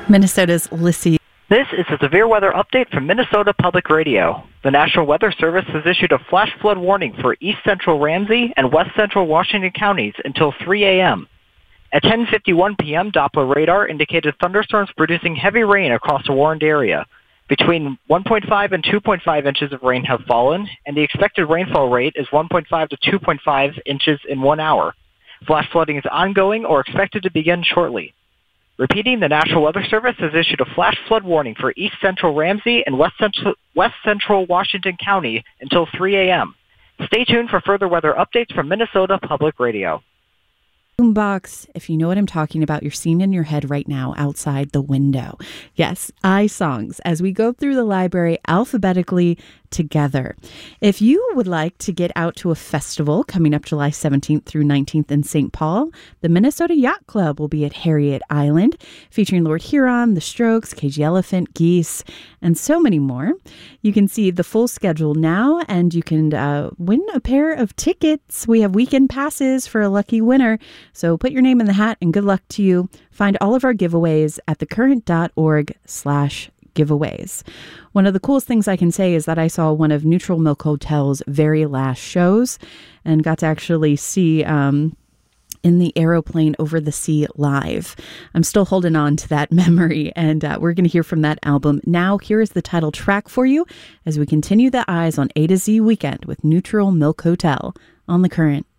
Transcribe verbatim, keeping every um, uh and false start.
Minnesota's Lissy. This is a severe weather update from Minnesota Public Radio. The National Weather Service has issued a flash flood warning for east central Ramsey and west central Washington counties until three a.m. At ten fifty-one p.m., Doppler radar indicated thunderstorms producing heavy rain across the warned area. Between one point five and two point five inches of rain have fallen, and the expected rainfall rate is one point five to two point five inches in one hour. Flash flooding is ongoing or expected to begin shortly. Repeating, the National Weather Service has issued a flash flood warning for east central Ramsey and west central, west central Washington County until three a.m. Stay tuned for further weather updates from Minnesota Public Radio. Boombox, if you know what I'm talking about, you're seeing in your head right now outside the window. Yes, iSongs, as we go through the library alphabetically together. If you would like to get out to a festival coming up July seventeenth through nineteenth in Saint Paul, the Minnesota Yacht Club will be at Harriet Island, featuring Lord Huron, The Strokes, Cagey Elephant, Geese, and so many more. You can see the full schedule now, and you can uh, win a pair of tickets. We have weekend passes for a lucky winner, so put your name in the hat and good luck to you. Find all of our giveaways at thecurrent.org slash giveaways. One of the coolest things I can say is that I saw one of Neutral Milk Hotel's very last shows and got to actually see um, In the Aeroplane Over the Sea live. I'm still holding on to that memory, and uh, we're going to hear from that album. Now, here is the title track for you as we continue the eyes on A to Z Weekend with Neutral Milk Hotel on The Current.